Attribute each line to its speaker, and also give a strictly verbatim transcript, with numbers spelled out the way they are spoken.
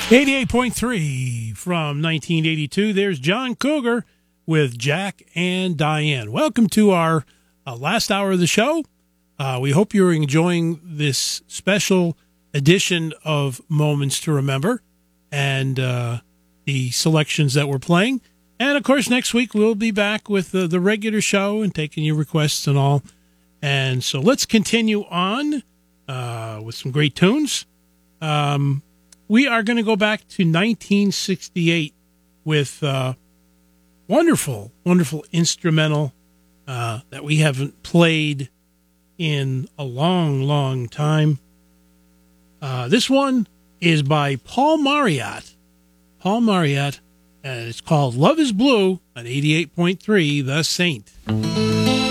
Speaker 1: eighty-eight point three from nineteen eighty-two. There's John Cougar with Jack and Diane. Welcome to our uh, last hour of the show. Uh, we hope you're enjoying this special edition of Moments to Remember and uh, the selections that we're playing. And, of course, next week we'll be back with uh, the regular show and taking your requests and all. And so let's continue on uh, with some great tunes. Um, we are going to go back to nineteen sixty-eight with uh, wonderful, wonderful instrumental uh, that we haven't played in a long, long time. Uh, this one is by Paul Marriott. Paul Marriott, and it's called Love is Blue on eighty-eight point three The Saint.